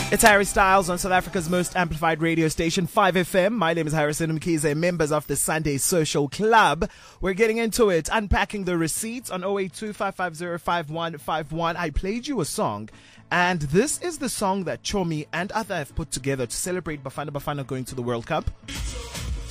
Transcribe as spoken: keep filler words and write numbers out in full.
It's Harry Styles on South Africa's most amplified radio station, five F M. My name is Harrison Mkhize, members of the Sunday Social Club. We're getting into it, unpacking the receipts on zero eight two, five five zero, five one five one. I played you a song, and this is the song that Chomi and other have put together to celebrate Bafana Bafana going to the World Cup.